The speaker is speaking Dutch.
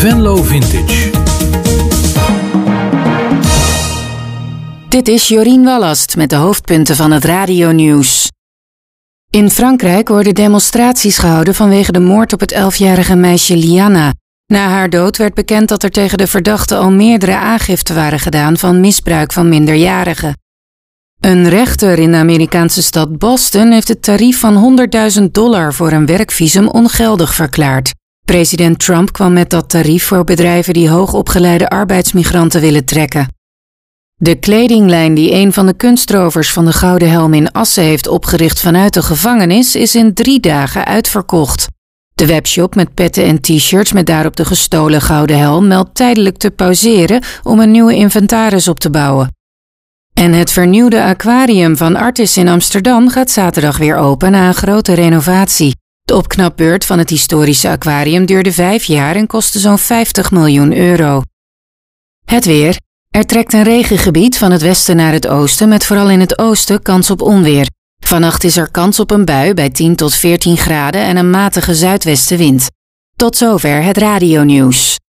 Venlo Vintage. Dit is Jorien Wallast met de hoofdpunten van het radionieuws. In Frankrijk worden demonstraties gehouden vanwege de moord op het 11-jarige meisje Liana. Na haar dood werd bekend dat er tegen de verdachte al meerdere aangiften waren gedaan van misbruik van minderjarigen. Een rechter in de Amerikaanse stad Boston heeft het tarief van $100.000 voor een werkvisum ongeldig verklaard. President Trump kwam met dat tarief voor bedrijven die hoogopgeleide arbeidsmigranten willen trekken. De kledinglijn die een van de kunstrovers van de Gouden Helm in Assen heeft opgericht vanuit de gevangenis is in 3 dagen uitverkocht. De webshop met petten en t-shirts met daarop de gestolen Gouden Helm meldt tijdelijk te pauzeren om een nieuwe inventaris op te bouwen. En het vernieuwde aquarium van Artis in Amsterdam gaat zaterdag weer open na een grote renovatie. De opknapbeurt van het historische aquarium duurde 5 jaar en kostte zo'n €50 miljoen. Het weer. Er trekt een regengebied van het westen naar het oosten met vooral in het oosten kans op onweer. Vannacht is er kans op een bui bij 10 tot 14 graden en een matige zuidwestenwind. Tot zover het radionieuws.